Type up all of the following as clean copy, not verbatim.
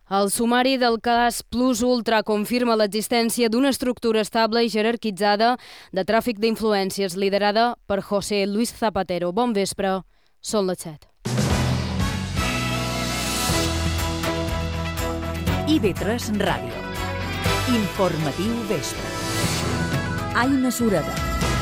El sumari del cas Plus Ultra confirma l'existència d'una estructura estable i jerarquitzada de tràfic d'influències liderada per José Luis Zapatero. Bon vespre, són les 7. IB3 Ràdio. Informatiu vespre. Aina Sureda.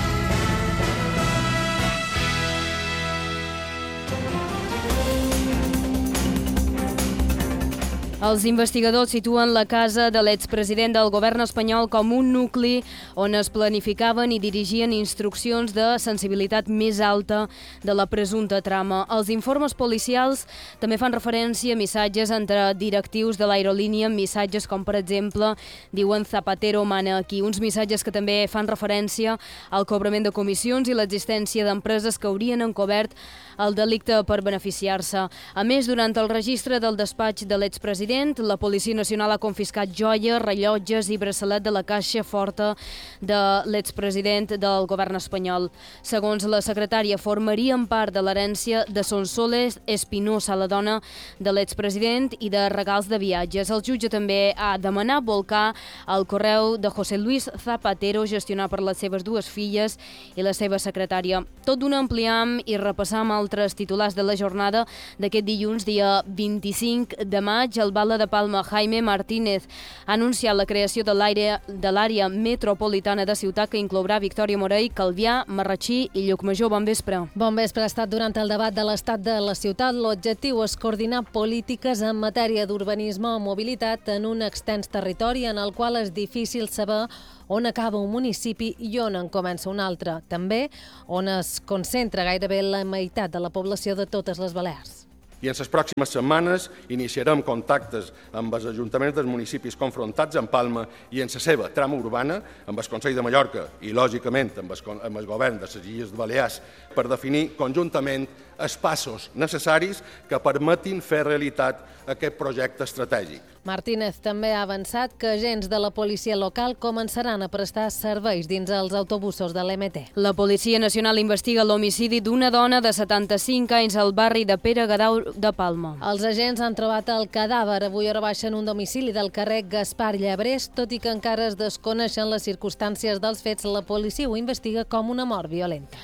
Els investigadors situen la casa de l'expresident del govern espanyol com un nucli on es planificaven i dirigien instruccions de sensibilitat més alta de la presumpta trama. Els informes policials també fan referència a missatges entre directius de l'aerolínia, missatges com, per exemple, diuen Zapatero mana aquí, uns missatges que també fan referència al cobrament de comissions i l'existència d'empreses que haurien encobert el delicte per beneficiar-se. A més, durant el registre del despatx de l'expresident, la Policia Nacional ha confiscat joies, rellotges i braçalet de la caixa forta de l'expresident del govern espanyol. Segons la secretària, formarien part de l'herència de Sonsoles Espinosa, la dona de l'expresident, i de regals de viatges. El jutge també ha demanat volcar el correu de José Luis Zapatero, gestionat per les seves dues filles i la seva secretària. Tot d'una ampliam i repassam altres titulars de la jornada d'aquest dilluns, dia 25 de maig. El Bala de Palma, Jaime Martínez, ha anunciat la creació de l'àrea metropolitana de ciutat que inclourà Victòria Morell, Calvià, Marratxí i Llucmajor. Bon vespre. Bon vespre. Ha estat durant el debat de l'estat de la ciutat. L'objectiu és coordinar polítiques en matèria d'urbanisme o mobilitat en un extens territori en el qual és difícil saber on acaba un municipi i on en comença un altre. També on es concentra gairebé la meitat de la població de totes les Balears. I en les pròximes setmanes iniciarem contactes amb els ajuntaments dels municipis confrontats amb Palma i en la seva trama urbana, amb el Consell de Mallorca i, lògicament, amb el govern de les Illes Balears, per definir conjuntament els passos necessaris que permetin fer realitat aquest projecte estratègic. Martínez també ha avançat que agents de la policia local començaran a prestar serveis dins els autobusos de l'MT. La Policia Nacional investiga l'homicidi d'una dona de 75 anys al barri de Pere Gadau de Palma. Els agents han trobat el cadàver avui hora baixa en un domicili del carrer Gaspar Llebrés, tot i que encara es desconeixen les circumstàncies dels fets. La policia ho investiga com una mort violenta.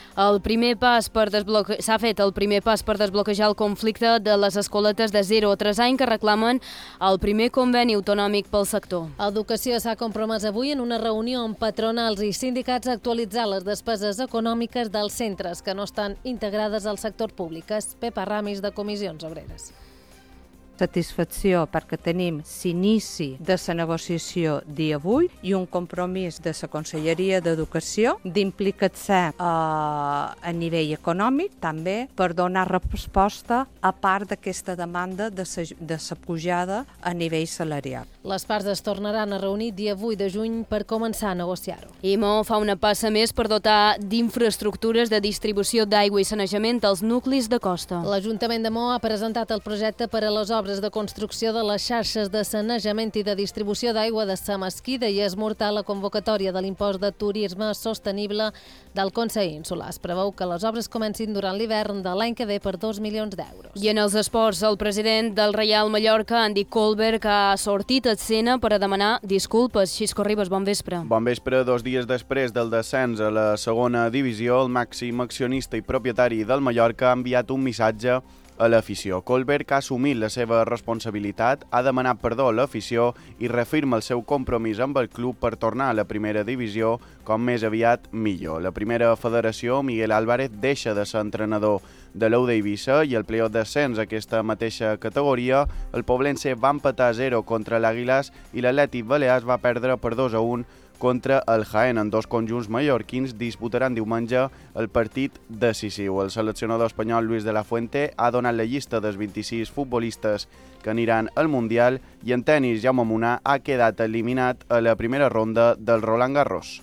S'ha fet el primer pas per desbloquejar el conflicte de les escoletes de 0 a 3 anys que reclamen el primer conveni autonòmic pel sector. Educació s'ha compromès avui en una reunió amb patronals i sindicats a actualitzar les despeses econòmiques dels centres que no estan integrades al sector públic. És Pepa Ramis, de Comissions Obreres. Satisfacció perquè tenim l'inici de la negociació dia 8 i un compromís de la Conselleria d'Educació d'implicar-se a nivell econòmic també per donar resposta a part d'aquesta demanda de la pujada a nivell salarial. Les parts es tornaran a reunir dia 8 de juny per començar a negociar-ho. IMO fa una passa més per dotar d'infraestructures de distribució d'aigua i sanejament als nuclis de costa. L'Ajuntament de Maó ha presentat el projecte per a les obres de construcció de les xarxes de sanejament i de distribució d'aigua de sa Mesquida i esmortar la convocatòria de l'impost de turisme sostenible del Consell Insular. Es preveu que les obres comencin durant l'hivern de l'any que ve per 2 milions d'euros. I en els esports, el president del Reial Mallorca, Andy Colbert, ha sortit a escena per a demanar disculpes. Xisco Ribas, bon vespre. Bon vespre. 2 dies després del descens a la segona divisió, el màxim accionista i propietari del Mallorca ha enviat un missatge a l'afició. Colbert, que ha assumit la seva responsabilitat, ha demanat perdó a l'afició i reafirma el seu compromís amb el club per tornar a la primera divisió com més aviat millor. La primera federació, Miguel Álvarez, deixa de ser entrenador de l'Eu d'Eivissa i el play-off d'ascens a aquesta mateixa categoria, el Poblense va empatar a 0 contra l'Àguilas i l'Atlètic Balears va perdre per 2-1 contra el Jaén. En dos conjunts mallorquins disputaran diumenge el partit decisiu. El seleccionador espanyol Luis de la Fuente ha donat la llista dels 26 futbolistes que aniran al Mundial i en tenis Jaume Munar ha quedat eliminat a la primera ronda del Roland Garros.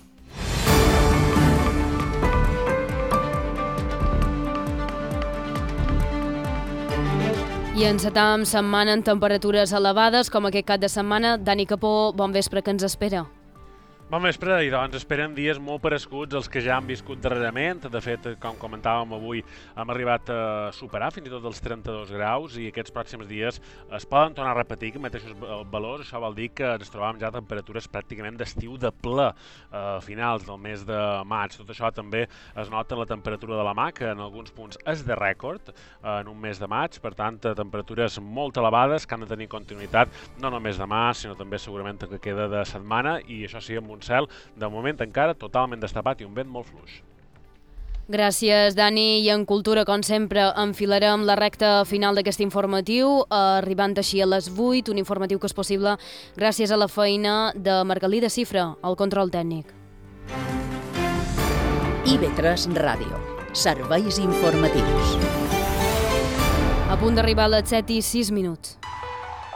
I encetam setmana en temperatures elevades, com aquest cap de setmana. Dani Capó, bon vespre, que ens espera? Bon vespre, i doncs esperen dies molt parescuts als que ja han viscut darrerament. De fet, com comentàvem avui, hem arribat a superar fins i tot els 32 graus i aquests pròxims dies es poden tornar a repetir aquests mateixos valors. Això vol dir que ens trobàvem ja a temperatures pràcticament d'estiu de ple a finals del mes de maig. Tot això també es nota en la temperatura de la mà, que en alguns punts és de rècord en un mes de maig. Per tant, temperatures molt elevades que han de tenir continuïtat no només demà, sinó també segurament que queda de setmana, i això sí, amb un cel de moment encara totalment destapat i un vent molt fluix. Gràcies, Dani. I en Cultura, com sempre, enfilarem la recta final d'aquest informatiu, arribant així a les 8, un informatiu que és possible gràcies a la feina de Margalí de Cifra, al control tècnic. IB3 Ràdio. Serveis informatius. A punt d'arribar a les 7:06.